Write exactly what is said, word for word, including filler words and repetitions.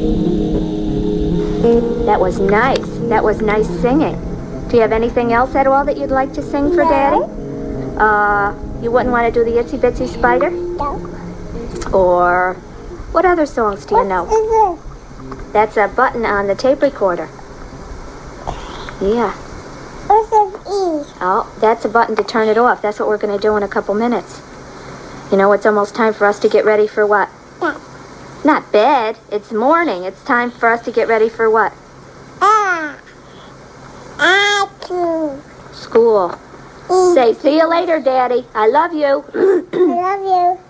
That was nice. That was nice singing. Do you have anything else at all that you'd like to sing for No. Daddy? Uh, you wouldn't want to do the Itsy Bitsy Spider? No. Or what other songs do you know? What is this? That's a button on the tape recorder. Yeah. What is E? Oh, that's a button to turn it off. That's what we're going to do in a couple minutes. You know, it's almost time for us to get ready for what? Yeah. Not bed. It's morning. It's time for us to get ready for what? Ah. Apple. School. E. Say, see you later, Daddy. I love you. I love you.